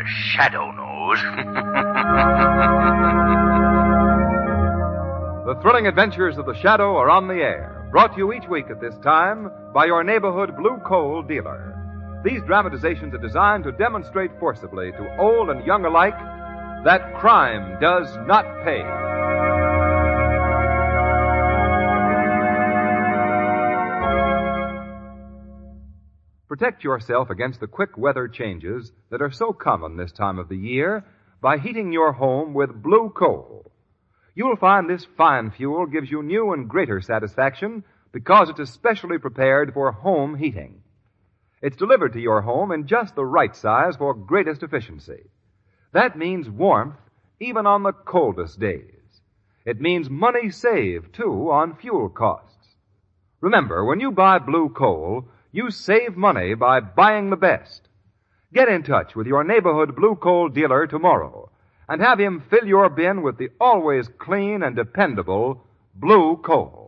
shadow knows. The thrilling adventures of the Shadow are on the air, brought to you each week at this time by your neighborhood blue coal dealer. These dramatizations are designed to demonstrate forcibly to old and young alike that crime does not pay. Protect yourself against the quick weather changes that are so common this time of the year by heating your home with blue coal. You'll find this fine fuel gives you new and greater satisfaction because it is specially prepared for home heating. It's delivered to your home in just the right size for greatest efficiency. That means warmth even on the coldest days. It means money saved, too, on fuel costs. Remember, when you buy blue coal, you save money by buying the best. Get in touch with your neighborhood blue coal dealer tomorrow and have him fill your bin with the always clean and dependable blue coal.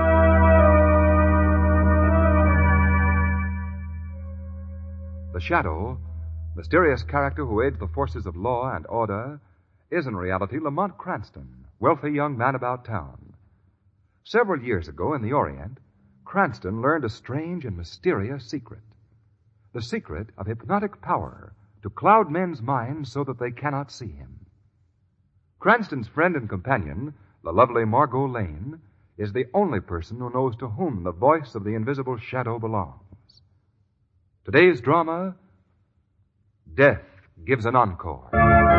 The Shadow, mysterious character who aids the forces of law and order, is in reality Lamont Cranston, wealthy young man about town. Several years ago in the Orient, Cranston learned a strange and mysterious secret. The secret of hypnotic power to cloud men's minds so that they cannot see him. Cranston's friend and companion, the lovely Margot Lane, is the only person who knows to whom the voice of the invisible Shadow belongs. Today's drama, Death Gives an Encore.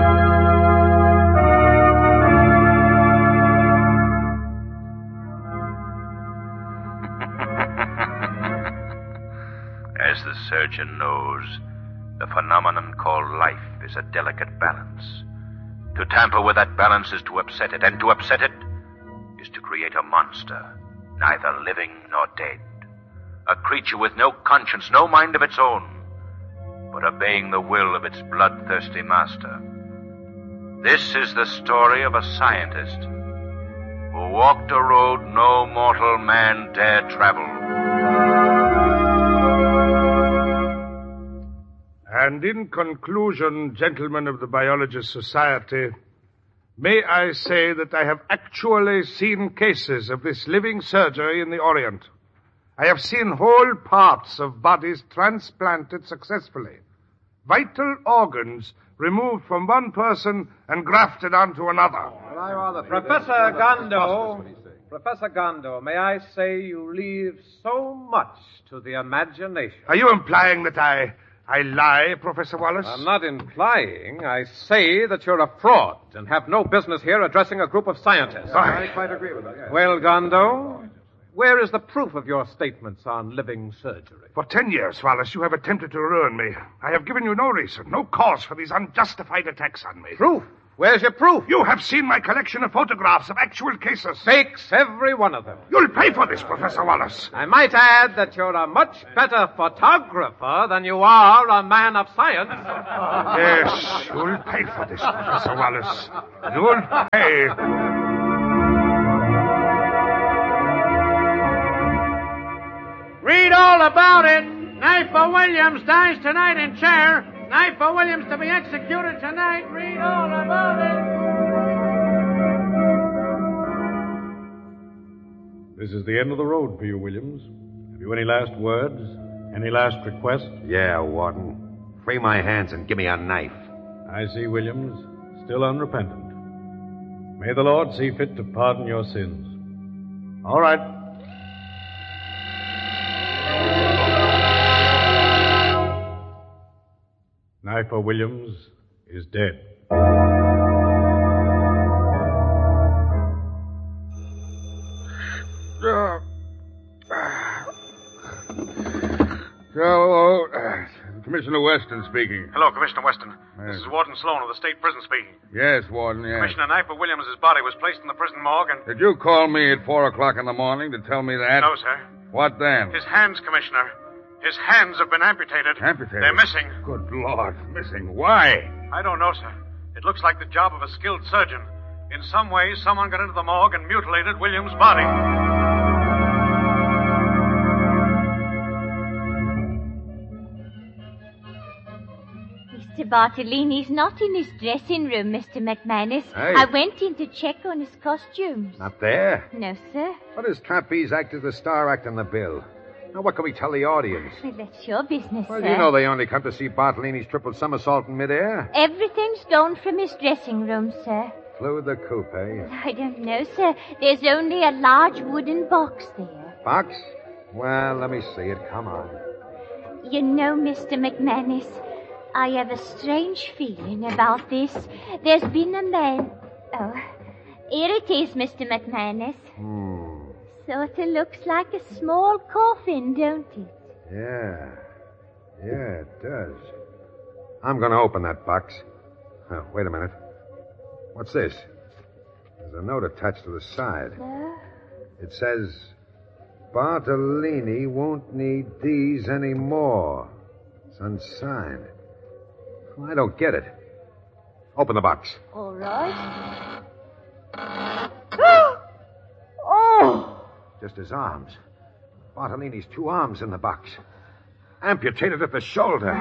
As the surgeon knows, the phenomenon called life is a delicate balance. To tamper with that balance is to upset it, and to upset it is to create a monster, neither living nor dead. A creature with no conscience, no mind of its own, but obeying the will of its bloodthirsty master. This is the story of a scientist who walked a road no mortal man dare travel. And in conclusion, gentlemen of the Biologist Society, may I say that I have actually seen cases of this living surgery in the Orient. I have seen whole parts of bodies transplanted successfully. Vital organs removed from one person and grafted onto another. Professor Gondo, may I say you leave so much to the imagination. Are you implying that I lie, Professor Wallace? I'm not implying. I say that you're a fraud and have no business here addressing a group of scientists. I quite agree with that. Yes. Well, Gondo, where is the proof of your statements on living surgery? For 10 years, Wallace, you have attempted to ruin me. I have given you no reason, no cause for these unjustified attacks on me. Proof? Where's your proof? You have seen my collection of photographs of actual cases. Fakes, every one of them. You'll pay for this, Professor Wallace. I might add that you're a much better photographer than you are a man of science. Yes, you'll pay for this, Professor Wallace. You'll pay. Read all about it. Knifer Williams dies tonight in chair. Knifer Williams to be executed tonight. Read all about it. This is the end of the road for you, Williams. Have you any last words? Any last requests? Yeah, Warden. Free my hands and give me a knife. I see, Williams. Still unrepentant. May the Lord see fit to pardon your sins. All right. Knifer Williams is dead. Hello, Commissioner Weston speaking. Hello, Commissioner Weston. This is Warden Sloan of the State Prison speaking. Yes, Warden, yes. Commissioner Knifer Williams' body was placed in the prison morgue and... Did you call me at 4 o'clock in the morning to tell me that? No, sir. What then? His hands, Commissioner. His hands have been amputated. Amputated? They're missing. Good Lord, missing. Why? I don't know, sir. It looks like the job of a skilled surgeon. In some way, someone got into the morgue and mutilated Williams' body. Mr. Bartolini's not in his dressing room, Mr. McManus. Hey. I went in to check on his costumes. Not there. No, sir. What does trapeze act as the star act in the bill? Now, what can we tell the audience? Well, that's your business, Well, sir. you know they only come to see Bartolini's triple somersault in midair. Everything's gone from his dressing room, sir. Flew the coupe, eh? I don't know, sir. There's only a large wooden box there. Box? Well, let me see it. Come on. You know, Mr. McManus, I have a strange feeling about this. There's been a man... Oh, here it is, Mr. McManus. Sort of looks like a small coffin, don't it? Yeah. Yeah, it does. I'm going to open that box. Oh, wait a minute. What's this? There's a note attached to the side. It says, Bartolini won't need these anymore. It's unsigned. Well, I don't get it. Open the box. All right. Oh! Just his arms. Bartolini's 2 arms in the box. Amputated at the shoulder.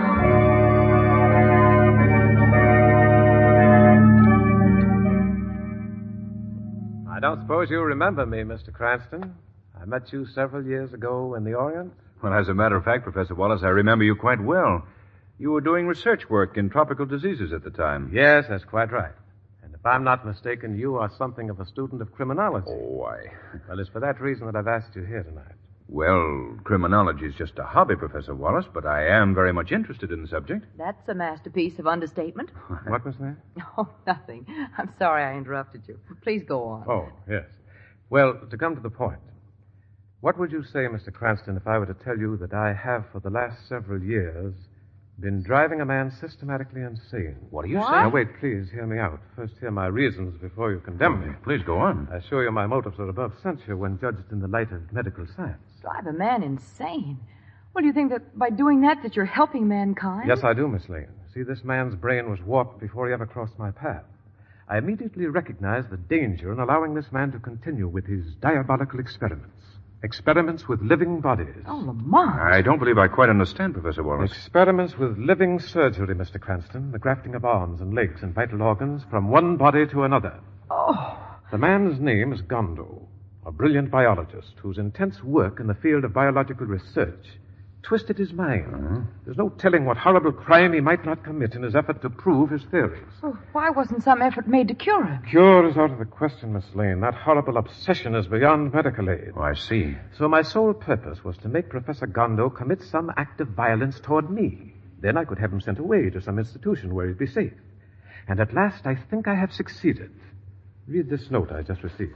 I don't suppose you remember me, Mr. Cranston. I met you several years ago in the Orient. Well, as a matter of fact, Professor Wallace, I remember you quite well. You were doing research work in tropical diseases at the time. Yes, that's quite right. And if I'm not mistaken, you are something of a student of criminology. Oh, why? Well, it's for that reason that I've asked you here tonight. Well, criminology is just a hobby, Professor Wallace, but I am very much interested in the subject. That's a masterpiece of understatement. What was that? Oh, nothing. I'm sorry I interrupted you. Please go on. Oh, yes. Well, to come to the point, what would you say, Mr. Cranston, if I were to tell you that I have, for the last several years, been driving a man systematically insane? What are you What? saying? Now, wait, please hear me out. First, hear my reasons before you condemn me. Please go on. I assure you my motives are above censure when judged in the light of medical science. Drive a man insane. Well, do you think that by doing that you're helping mankind? Yes, I do, Miss Lane. See, this man's brain was warped before he ever crossed my path. I immediately recognized the danger in allowing this man to continue with his diabolical experiments. Experiments with living bodies. Oh, Lamont. I don't believe I quite understand, Professor Wallace. Experiments with living surgery, Mr. Cranston. The grafting of arms and legs and vital organs from one body to another. Oh. The man's name is Gondo, a brilliant biologist whose intense work in the field of biological research twisted his mind. There's no telling what horrible crime he might not commit in his effort to prove his theories. Well, why wasn't some effort made to cure him? Cure is out of the question, Miss Lane. That horrible obsession is beyond medical aid. Oh, I see. So my sole purpose was to make Professor Gondo commit some act of violence toward me. Then I could have him sent away to some institution where he'd be safe. And at last, I think I have succeeded. Read this note I just received.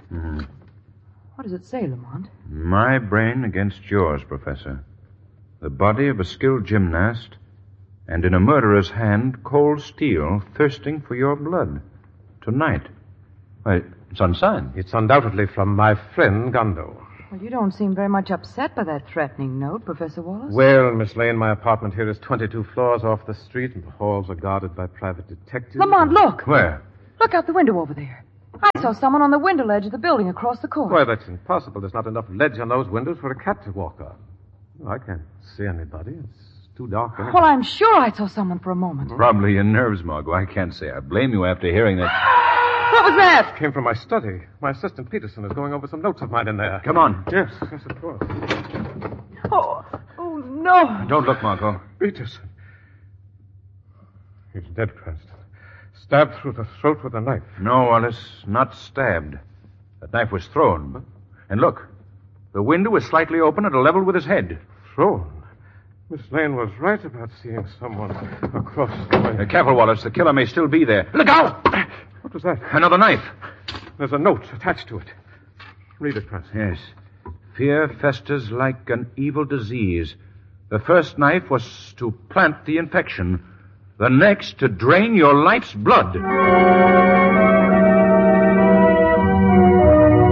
What does it say, Lamont? My brain against yours, Professor. The body of a skilled gymnast, and in a murderer's hand, cold steel, thirsting for your blood. Tonight. Why, it's unsigned. It's undoubtedly from my friend Gondo. Well, you don't seem very much upset by that threatening note, Professor Wallace. Well, Miss Lane, my apartment here is 22 floors off the street, and the halls are guarded by private detectives. Lamont, look! Where? Look out the window over there. I saw someone on the window ledge of the building across the court. Why, that's impossible. There's not enough ledge on those windows for a cat to walk on. I can't see anybody. It's too dark. Anyway. Well, I'm sure I saw someone for a moment. Probably your nerves, Margot. I can't say I blame you after hearing that. What was that? It came from my study. My assistant Peterson is going over some notes of mine in there. Come on. Yes, of course. Oh, no. Don't look, Margot. Peterson. He's dead, Cranston. Stabbed through the throat with a knife. No, Wallace, not stabbed. That knife was thrown. And look, the window is slightly open at a level with his head. Thrown? Miss Lane was right about seeing someone across the way. Careful, Wallace. The killer may still be there. Look out! What was that? Another knife. There's a note attached to it. Read it, Cranston. Yes. Fear festers like an evil disease. The first knife was to plant the infection. The next to drain your life's blood.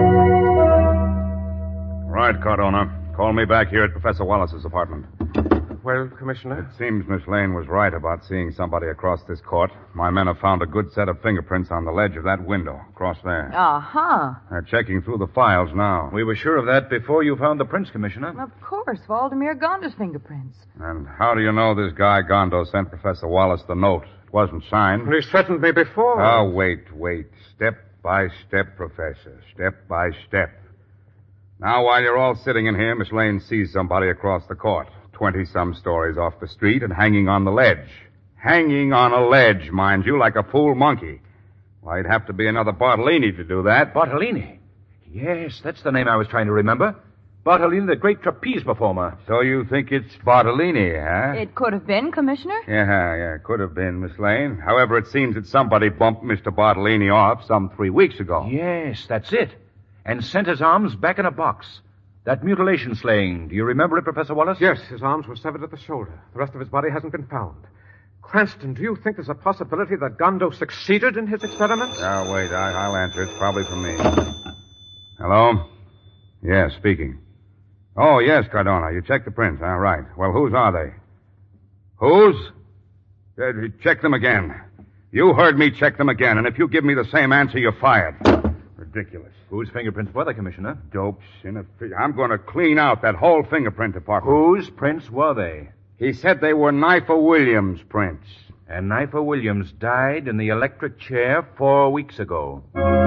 Right, Cardona. Call me back here at Professor Wallace's apartment. Well, Commissioner? It seems Miss Lane was right about seeing somebody across this court. My men have found a good set of fingerprints on the ledge of that window across there. Uh-huh. They're checking through the files now. We were sure of that before you found the prints, Commissioner. Of course, Valdemir Gonda's fingerprints. And how do you know this guy Gondo sent Professor Wallace the note? It wasn't signed. He's threatened me before. Oh, wait. Step by step, Professor. Step by step. Now, while you're all sitting in here, Miss Lane sees somebody across the court. 20-some stories off the street and hanging on the ledge. Hanging on a ledge, mind you, like a fool monkey. Why, it'd have to be another Bartolini to do that. Bartolini? Yes, that's the name I was trying to remember. Bartolini, the great trapeze performer. So you think it's Bartolini, huh? It could have been, Commissioner. Yeah, could have been, Miss Lane. However, it seems that somebody bumped Mr. Bartolini off some 3 weeks ago. Yes, that's it. And sent his arms back in a box. That mutilation slaying, do you remember it, Professor Wallace? Yes, his arms were severed at the shoulder. The rest of his body hasn't been found. Cranston, do you think there's a possibility that Gondo succeeded in his experiments? Oh, wait, I'll answer. It's probably for me. Hello? Yes, speaking. Oh, yes, Cardona. You checked the prints, huh? Right. Well, whose are they? Whose? Check them again. You heard me check them again, and if you give me the same answer, you're fired. Ridiculous. Whose fingerprints were they, Commissioner? Dopes. I'm going to clean out that whole fingerprint department. Whose prints were they? He said they were Knifer Williams' prints. And Knifer Williams died in the electric chair 4 weeks ago.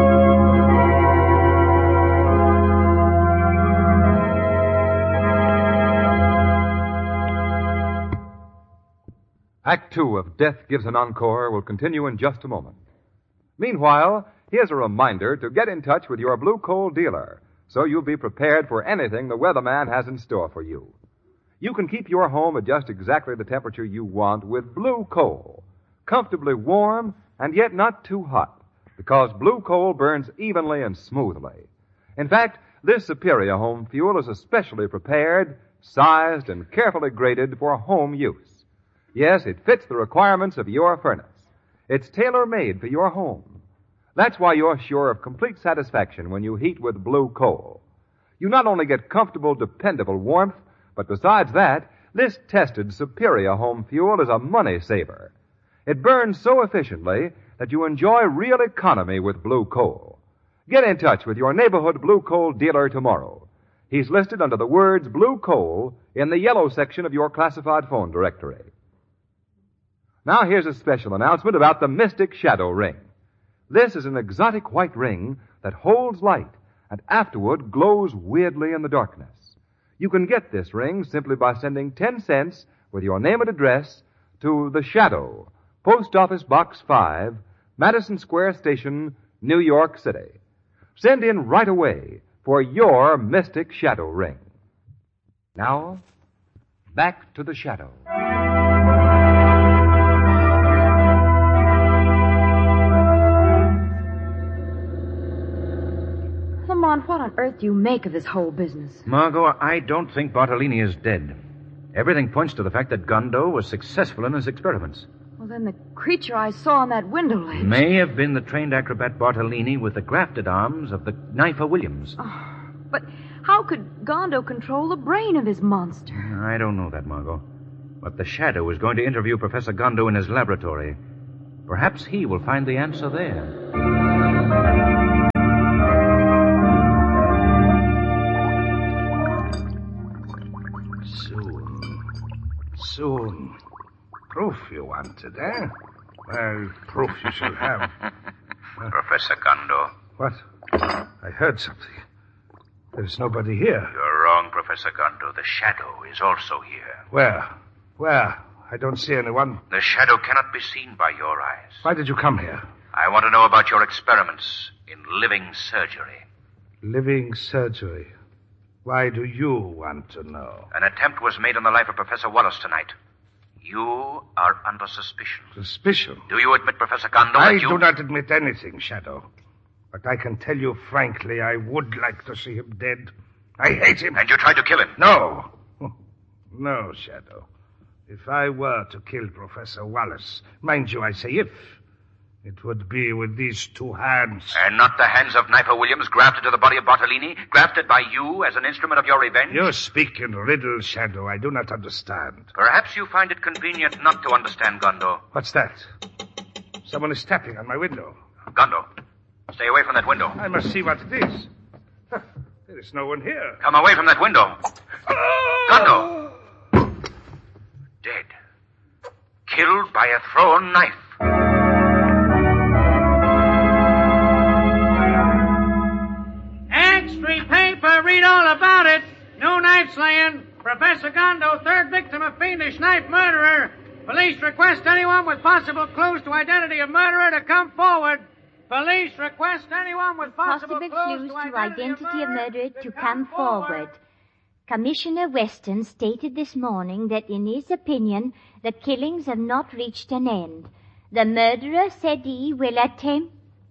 Act 2 of Death Gives an Encore will continue in just a moment. Meanwhile, here's a reminder to get in touch with your Blue Coal dealer so you'll be prepared for anything the weatherman has in store for you. You can keep your home at just exactly the temperature you want with Blue Coal. Comfortably warm and yet not too hot, because Blue Coal burns evenly and smoothly. In fact, this superior home fuel is especially prepared, sized, and carefully graded for home use. Yes, it fits the requirements of your furnace. It's tailor-made for your home. That's why you're sure of complete satisfaction when you heat with Blue Coal. You not only get comfortable, dependable warmth, but besides that, this tested superior home fuel is a money saver. It burns so efficiently that you enjoy real economy with Blue Coal. Get in touch with your neighborhood Blue Coal dealer tomorrow. He's listed under the words Blue Coal in the yellow section of your classified phone directory. Now here's a special announcement about the Mystic Shadow Ring. This is an exotic white ring that holds light and afterward glows weirdly in the darkness. You can get this ring simply by sending 10 cents with your name and address to The Shadow, Post Office Box 5, Madison Square Station, New York City. Send in right away for your Mystic Shadow Ring. Now, back to The Shadow. Lamont, what on earth do you make of this whole business? Margot, I don't think Bartolini is dead. Everything points to the fact that Gondo was successful in his experiments. Well, then the creature I saw on that window ledge may have been the trained acrobat Bartolini with the grafted arms of the Knifer Williams. Oh, but how could Gondo control the brain of his monster? I don't know that, Margot. But the Shadow is going to interview Professor Gondo in his laboratory. Perhaps he will find the answer there. Soon. Proof you wanted, eh? Well, proof you shall have. Professor Gondo. What? I heard something. There's nobody here. You're wrong, Professor Gondo. The Shadow is also here. Where? Where? I don't see anyone. The Shadow cannot be seen by your eyes. Why did you come here? I want to know about your experiments in living surgery. Living surgery? Why do you want to know? An attempt was made on the life of Professor Wallace tonight. You are under suspicion. Suspicion? Do you admit, Professor Gondo, I that you... do not admit anything, Shadow. But I can tell you frankly, I would like to see him dead. I hate him. And you tried to kill him? No. No, Shadow. If I were to kill Professor Wallace, mind you, I say if It would be with these two hands. And not the hands of Knifer Williams grafted to the body of Bartolini, grafted by you as an instrument of your revenge? You speak in riddles, Shadow. I do not understand. Perhaps you find it convenient not to understand, Gondo. What's that? Someone is tapping on my window. Gondo, stay away from that window. I must see what it is. There is no one here. Come away from that window. Gondo! Dead. Killed by a thrown knife. Extra paper, read all about it. New knife slaying. Professor Gondo, third victim of fiendish knife murderer. Police request anyone with possible clues to identity of murderer to come forward. Police request anyone with possible clues to identity of murderer to come forward. Commissioner Weston stated this morning that in his opinion, the killings have not reached an end. The murderer said he will attempt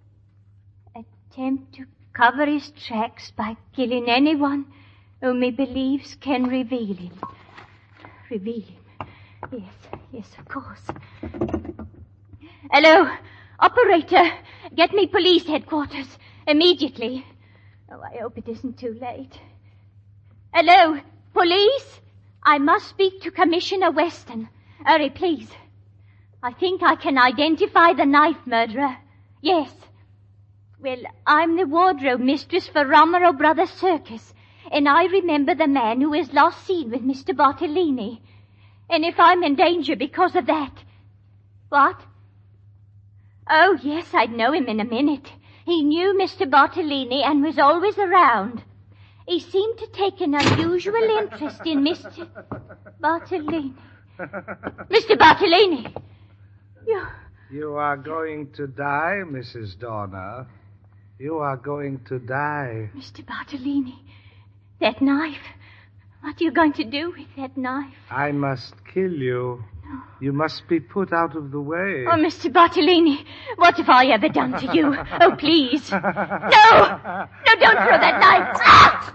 to cover his tracks by killing anyone whom he believes can reveal him. Reveal him. Yes, of course. Hello, operator. Get me police headquarters immediately. Oh, I hope it isn't too late. Hello, police? I must speak to Commissioner Weston. Hurry, please. I think I can identify the knife murderer. Yes. Well, I'm the wardrobe mistress for Romero Brothers Circus, and I remember the man who was last seen with Mr. Bartolini. And if I'm in danger because of that... What? Oh, yes, I'd know him in a minute. He knew Mr. Bartolini and was always around. He seemed to take an unusual interest in Mr. Bartolini. Mr. Bartolini! You are going to die, Mrs. Dorner. You are going to die. Mr. Bartolini, that knife. What are you going to do with that knife? I must kill you. No. You must be put out of the way. Oh, Mr. Bartolini, what have I ever done to you? Oh, please. No! No, don't throw that knife. Ah!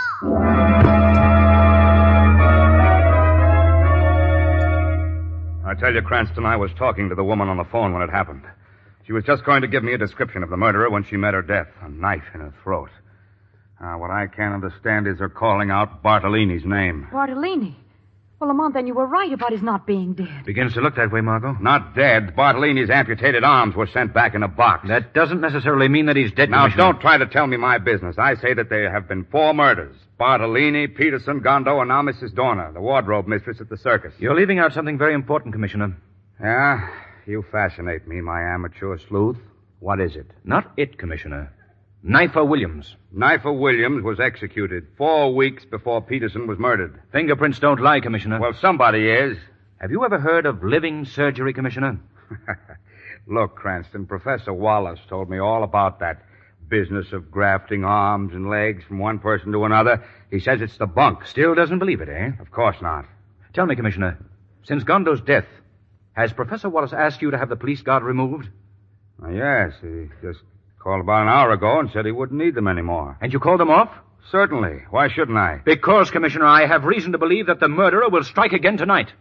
I tell you, Cranston, I was talking to the woman on the phone when it happened. She was just going to give me a description of the murderer when she met her death, a knife in her throat. What I can't understand is her calling out Bartolini's name. Bartolini? Well, Lamont, then you were right about his not being dead. Begins to look that way, Margot. Not dead. Bartolini's amputated arms were sent back in a box. That doesn't necessarily mean that he's dead, Now, Commissioner. don't try to tell me my business. I say that there have been 4 murders. Bartolini, Peterson, Gondo, and now Mrs. Dorner, the wardrobe mistress at the circus. You're leaving out something very important, Commissioner. Yeah? You fascinate me, my amateur sleuth. What is it? Not it, Commissioner. Knifer Williams. Knifer Williams was executed 4 weeks before Peterson was murdered. Fingerprints don't lie, Commissioner. Well, somebody is. Have you ever heard of living surgery, Commissioner? Look, Cranston, Professor Wallace told me all about that business of grafting arms and legs from one person to another. He says it's the bunk. Still doesn't believe it, eh? Of course not. Tell me, Commissioner, since Gondo's death, has Professor Wallace asked you to have the police guard removed? Yes, he just called about an hour ago and said he wouldn't need them anymore. And you called them off? Certainly. Why shouldn't I? Because, Commissioner, I have reason to believe that the murderer will strike again tonight.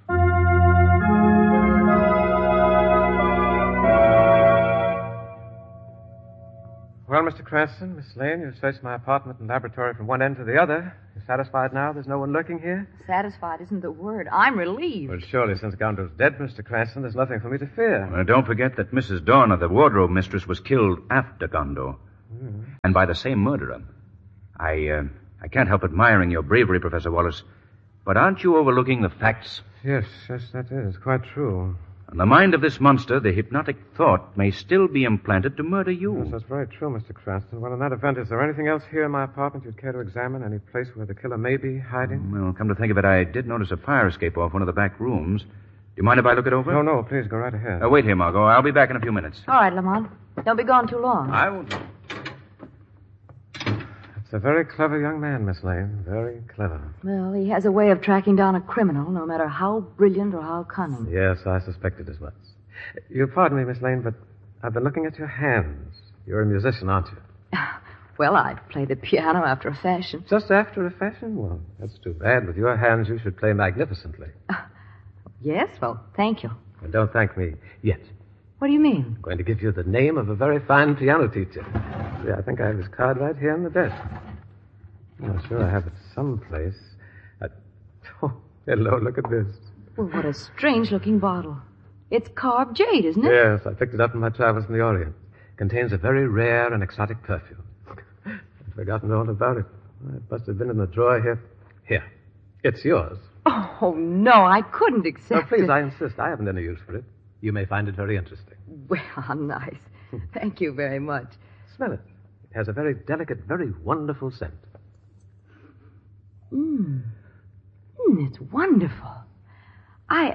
Well, Mr. Cranston, Miss Lane, you've searched my apartment and laboratory from one end to the other. You satisfied now there's no one lurking here? Satisfied isn't the word. I'm relieved. Well, surely since Gondo's dead, Mr. Cranston, there's nothing for me to fear. Well, don't forget that Mrs. Dorner, the wardrobe mistress, was killed after Gondo. And by the same murderer. I can't help admiring your bravery, Professor Wallace. But aren't you overlooking the facts? Yes, that is quite true. In the mind of this monster, the hypnotic thought may still be implanted to murder you. Yes, that's very true, Mr. Cranston. Well, in that event, is there anything else here in my apartment you'd care to examine? Any place where the killer may be hiding? Well, come to think of it, I did notice a fire escape off one of the back rooms. Do you mind if I look it over? No, please, go right ahead. Wait here, Margot. I'll be back in a few minutes. All right, Lamont. Don't be gone too long. I won't. It's a very clever young man, Miss Lane. Very clever. Well, he has a way of tracking down a criminal, no matter how brilliant or how cunning. Yes, I suspected as much. You'll pardon me, Miss Lane, but I've been looking at your hands. You're a musician, aren't you? Well, I play the piano after a fashion. Just after a fashion? Well, that's too bad. With your hands, you should play magnificently. Yes? Well, thank you. Well, don't thank me yet. What do you mean? I'm going to give you the name of a very fine piano teacher. See, I think I have his card right here on the desk. I'm sure I have it someplace. Oh, hello, look at this. Well, what a strange-looking bottle. It's carved jade, isn't it? Yes, I picked it up in my travels in the Orient. Contains a very rare and exotic perfume. I'd forgotten all about it. It must have been in the drawer here. Here. It's yours. Oh, no, I couldn't accept Please, it. I insist. I haven't any use for it. You may find it very interesting. Well, how nice. Thank you very much. Smell it. It has a very delicate, very wonderful scent. It's wonderful. It's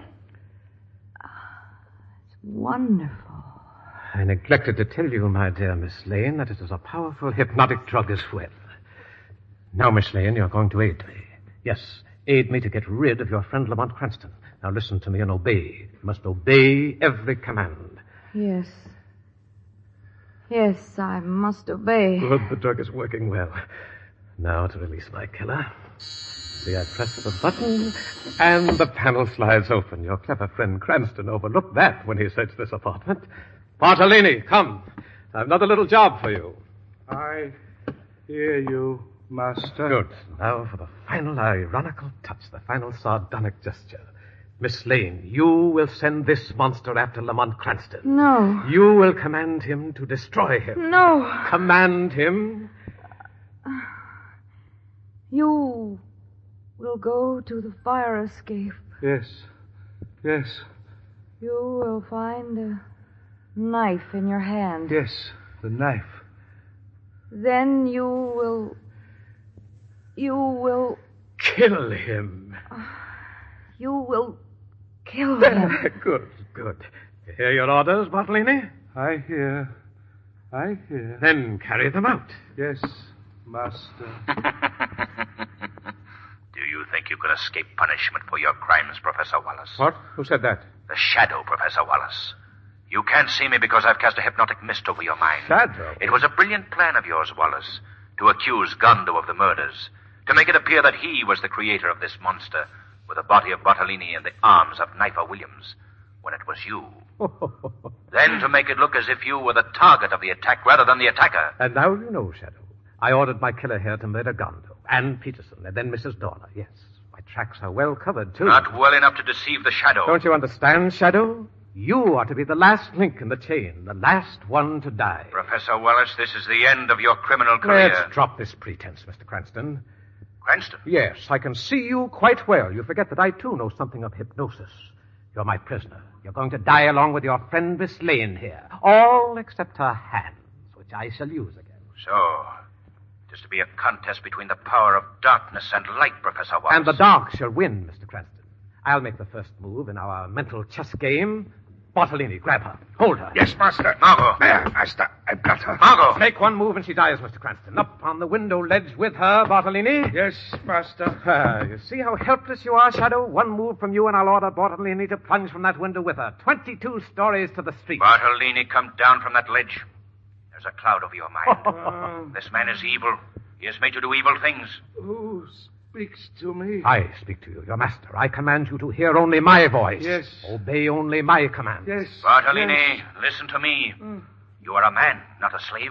wonderful. I neglected to tell you, my dear Miss Lane, that it is a powerful hypnotic drug as well. Now, Miss Lane, you're going to aid me. Yes, aid me to get rid of your friend Lamont Cranston. Now listen to me and obey. You must obey every command. Yes. Yes, I must obey. Good, the drug is working well. Now to release my killer. See, I press the button, and the panel slides open. Your clever friend Cranston overlooked that when he searched this apartment. Bartolini, come. I've another little job for you. I hear you, Master. Good. Now for the final ironical touch, the final sardonic gesture. Miss Lane, you will send this monster after Lamont Cranston. No. You will command him to destroy him. No. Command him. You will go to the fire escape. Yes. Yes. You will find a knife in your hand. Yes, the knife. Then you will Kill him. You will kill him. Good, good. You hear your orders, Bartolini? I hear. Then carry them out. Yes, Master. Do you think you could escape punishment for your crimes, Professor Wallace? What? Who said that? The shadow, Professor Wallace. You can't see me because I've cast a hypnotic mist over your mind. Shadow? It was a brilliant plan of yours, Wallace, to accuse Gondo of the murders, to make it appear that he was the creator of this monster, with the body of Bartolini and the arms of Knifer Williams, when it was you. Then to make it look as if you were the target of the attack rather than the attacker. And now you know, Shadow. I ordered my killer here to murder Gondo, and Peterson, and then Mrs. Dorner. Yes, my tracks are well covered, too. Not well enough to deceive the shadow. Don't you understand, Shadow? You are to be the last link in the chain, the last one to die. Professor Wallace, this is the end of your criminal career. Let's drop this pretense, Mr. Cranston. Cranston? Yes, I can see you quite well. You forget that I, too, know something of hypnosis. You're my prisoner. You're going to die along with your friend Miss Lane here. All except her hands, which I shall use again. So, it is to be a contest between the power of darkness and light, Professor Wallace. And the dark shall win, Mr. Cranston. I'll make the first move in our mental chess game. Bartolini, grab her. Hold her. Yes, Master. Margot. There, Master. I've got her. Margot. Make one move and she dies, Mr. Cranston. Up on the window ledge with her, Bartolini. Yes, Master. You see how helpless you are, Shadow? One move from you and I'll order Bartolini to plunge from that window with her. 22 stories to the street. Bartolini, come down from that ledge. There's a cloud over your mind. This man is evil. He is made to do evil things. Who speaks to me? I speak to you, your master. I command you to hear only my voice. Yes. Obey only my commands. Yes. Bartolini, Yes. listen to me. You are a man, not a slave.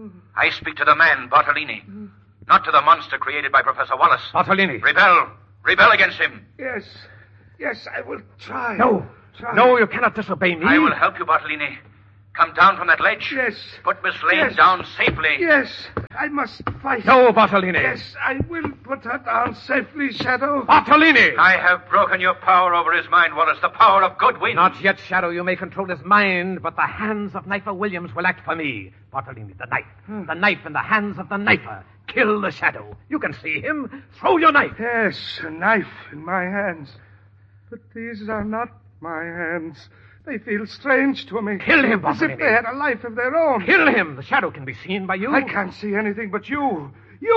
I speak to the man, Bartolini, not to the monster created by Professor Wallace. Bartolini. Rebel. Rebel against him. Yes. Yes, I will try. No. Try. No, you cannot disobey me. I will help you, Bartolini. Come down from that ledge. Yes. Put Miss Lane Yes. down safely. Yes, I must fight. No, Bartolini. Yes, I will put her down safely, Shadow. Bartolini. I have broken your power over his mind, Wallace, the power of good wind. Not yet, Shadow. You may control his mind, but the hands of Knifer Williams will act for me. Bartolini, the knife. The knife in the hands of the knifer. Kill the Shadow. You can see him. Throw your knife. Yes, a knife in my hands. But these are not my hands. They feel strange to me. Kill him, As if Bartolini. they had a life of their own. Kill him. The Shadow can be seen by you. I can't see anything but you.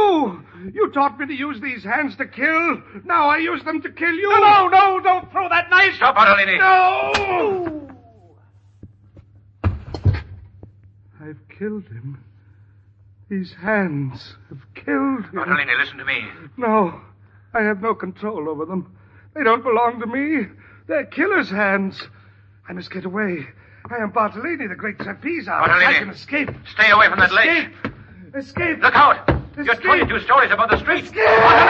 You taught me to use these hands to kill. Now I use them to kill you. No, don't throw that knife. Stop, Bartolini. No! I've killed him. These hands have killed him. Bartolini, listen to me. No, I have no control over them. They don't belong to me. They're killer's hands. I must get away. I am Bartolini, the great trapeze artist. Bartolini. I can escape. Stay away from that ledge. Escape. Look out! You're Escape. 22 stories above the street. Escape.